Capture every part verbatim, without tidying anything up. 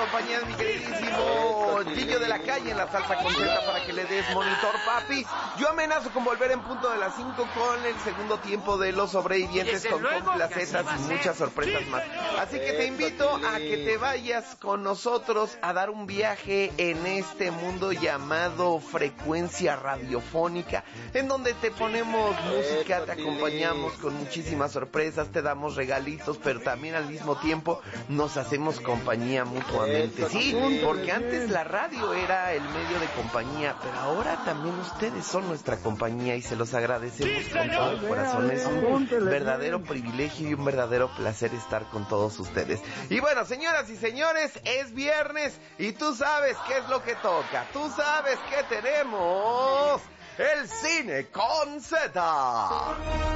compañía de mi queridísimo Gillo de la Calle en la salsa completa para que le des monitor, papi. Yo amenazo con volver en punto de las cinco con el segundo tiempo de Los Sobrevivientes, con complacetas y muchas sorpresas más. Así que te invito a que te vayas con nosotros a dar un viaje en este mundo llamado frecuencia radiofónica, en donde te ponemos música, te acompañamos con muchísimas sorpresas, te damos regalitos, pero también al mismo tiempo nos hacemos compañía mutuamente. Sí, porque antes la radio era el medio de compañía, pero ahora también ustedes son nuestra compañía y se los agradecemos con todo el corazón. Es un verdadero privilegio y un verdadero placer estar con todos ustedes. Y bueno, señoras y señores, es viernes y tú sabes qué es lo que toca. Tú sabes que tenemos el Cine con Z.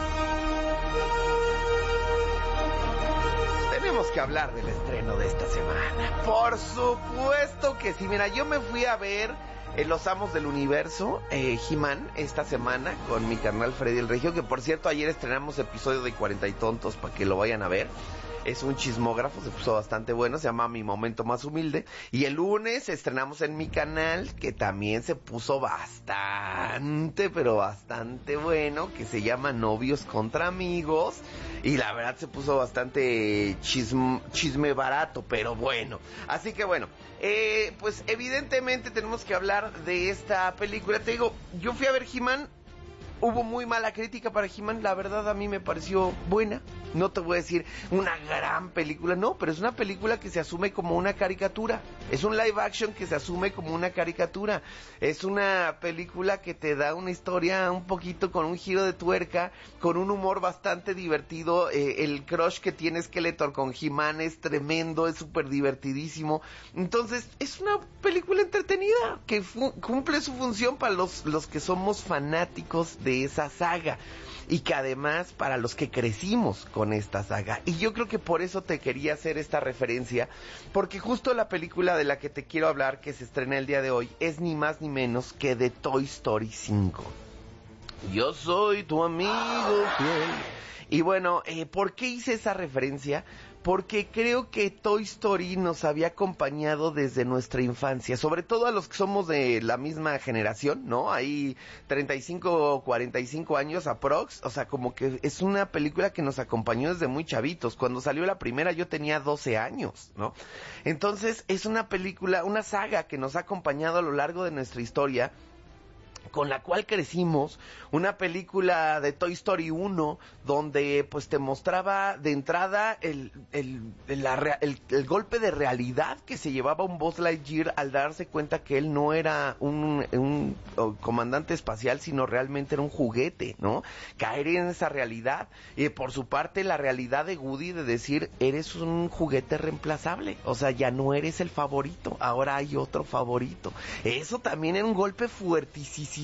Tenemos que hablar del estreno de esta semana. Por supuesto que sí. Mira, yo me fui a ver eh, Los Amos del Universo, eh, He-Man, esta semana con mi carnal Freddy el Regio, que por cierto ayer estrenamos episodio de cuarenta y Tontos para que lo vayan a ver. Es un chismógrafo, se puso bastante bueno, se llama Mi Momento Más Humilde. Y el lunes estrenamos en mi canal, que también se puso bastante, pero bastante bueno, que se llama Novios contra Amigos. Y la verdad se puso bastante chisme, chisme barato, pero bueno. Así que bueno, eh, pues evidentemente tenemos que hablar de esta película. Te digo, yo fui a ver He-Man. Hubo muy mala crítica para He-Man, la verdad a mí me pareció buena. No te voy a decir una gran película, no, pero es una película que se asume como una caricatura. Es un live action que se asume como una caricatura. Es una película que te da una historia un poquito con un giro de tuerca, con un humor bastante divertido. Eh, el crush que tiene Skeletor con He-Man es tremendo, es súper divertidísimo. Entonces, es una película entretenida que fu- cumple su función para los, los que somos fanáticos de esa saga. Y que además para los que crecimos con esta saga. Y yo creo que por eso te quería hacer esta referencia, porque justo la película de la que te quiero hablar, que se estrena el día de hoy, es ni más ni menos que de Toy Story cinco. Yo soy tu amigo fiel. Y bueno, eh, ¿por qué hice esa referencia? Porque creo que Toy Story nos había acompañado desde nuestra infancia, sobre todo a los que somos de la misma generación, ¿no? Hay treinta y cinco o cuarenta y cinco años aprox, o sea, como que es una película que nos acompañó desde muy chavitos. Cuando salió la primera yo tenía doce años, ¿no? Entonces es una película, una saga que nos ha acompañado a lo largo de nuestra historia, con la cual crecimos. Una película de Toy Story uno, donde pues te mostraba de entrada el, el, el, la, el, el golpe de realidad que se llevaba un Buzz Lightyear al darse cuenta que él no era un, un, un comandante espacial, sino realmente era un juguete, ¿no? Caer en esa realidad. Y por su parte la realidad de Woody de decir, eres un juguete reemplazable, o sea, ya no eres el favorito, ahora hay otro favorito. Eso también era un golpe fuertísimo,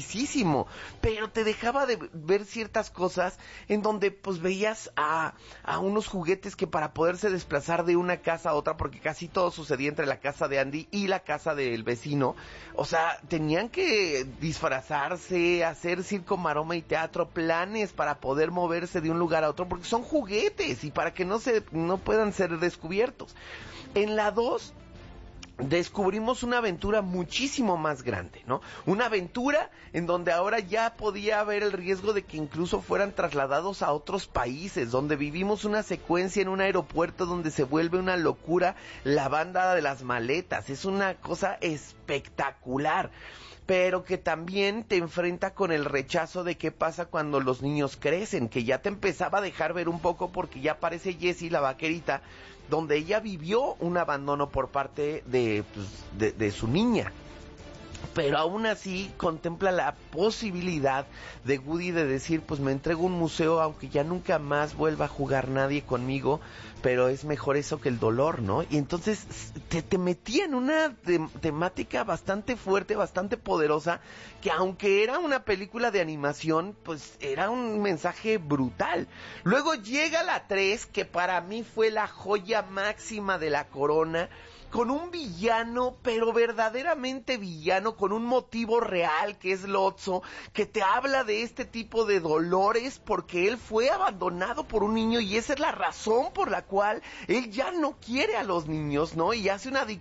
pero te dejaba de ver ciertas cosas en donde pues veías a, a unos juguetes que para poderse desplazar de una casa a otra, porque casi todo sucedía entre la casa de Andy y la casa del vecino, o sea, tenían que disfrazarse, hacer circo, maroma y teatro, planes para poder moverse de un lugar a otro, porque son juguetes y para que no se no puedan ser descubiertos. En la dos descubrimos una aventura muchísimo más grande, ¿no? Una aventura en donde ahora ya podía haber el riesgo de que incluso fueran trasladados a otros países, donde vivimos una secuencia en un aeropuerto donde se vuelve una locura la banda de las maletas. Es una cosa espectacular, pero que también te enfrenta con el rechazo de qué pasa cuando los niños crecen, que ya te empezaba a dejar ver un poco, porque ya aparece Jessie, la vaquerita, donde ella vivió un abandono por parte de, pues, de, de su niña. Pero aún así contempla la posibilidad de Woody de decir, pues me entrego a un museo aunque ya nunca más vuelva a jugar nadie conmigo, pero es mejor eso que el dolor, ¿no? Y entonces te, te metía en una te- temática bastante fuerte, bastante poderosa, que aunque era una película de animación, pues era un mensaje brutal. Luego llega la tres, que para mí fue la joya máxima de la corona, con un villano, pero verdaderamente villano, con un motivo real, que es Lotso, que te habla de este tipo de dolores, porque él fue abandonado por un niño, y esa es la razón por la cual él ya no quiere a los niños, ¿no? Y hace una